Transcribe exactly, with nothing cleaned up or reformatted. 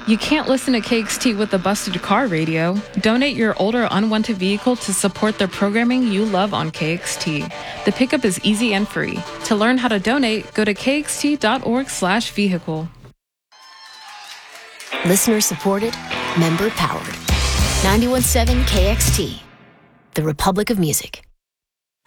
You can't listen to K X T with a busted car radio. Donate your older unwanted vehicle to support the programming you love on K X T. The pickup is easy and free. To learn how to donate, go to kxt.org slash vehicle. Listener supported, member powered. ninety-one point seven K X T, the Republic of Music.